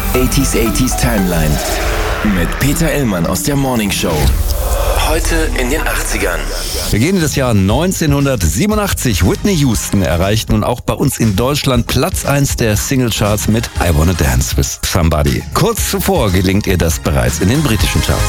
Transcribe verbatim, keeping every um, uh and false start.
achtziger achtziger Timeline mit Peter Illmann aus der Morning Show. Heute in den achtzigern. Wir gehen in das Jahr neunzehnhundertsiebenundachtzig. Whitney Houston erreicht nun auch bei uns in Deutschland Platz eins der Singlecharts mit I Wanna Dance With Somebody. Kurz zuvor gelingt ihr das bereits in den britischen Charts.